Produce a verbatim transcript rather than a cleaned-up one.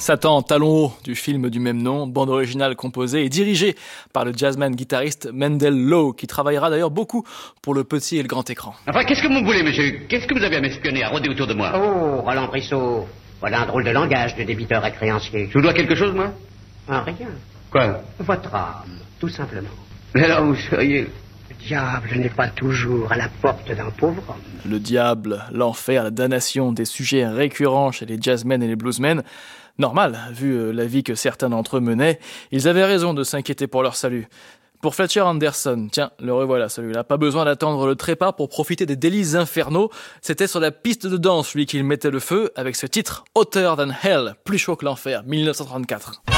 Satan, talon haut du film du même nom, bande originale composée et dirigée par le jazzman guitariste Mendel Lowe, qui travaillera d'ailleurs beaucoup pour le petit et le grand écran. Enfin, qu'est-ce que vous voulez, monsieur? Qu'est-ce que vous avez à m'espionner, à rôder autour de moi? Oh, Roland Brissot, voilà un drôle de langage de débiteur à créancier. Je vous dois quelque chose, moi? Ah, rien. Quoi? Votre âme, tout simplement. Mais alors, vous seriez... Le diable n'est pas toujours à la porte d'un pauvre homme. Le diable, l'enfer, la damnation, des sujets récurrents chez les jazzmen et les bluesmen. Normal, vu la vie que certains d'entre eux menaient, ils avaient raison de s'inquiéter pour leur salut. Pour Fletcher Henderson, tiens, le revoilà celui-là, pas besoin d'attendre le trépas pour profiter des délices infernaux, c'était sur la piste de danse lui qu'il mettait le feu avec ce titre, Hotter Than Hell, plus chaud que l'enfer, dix-neuf cent trente-quatre.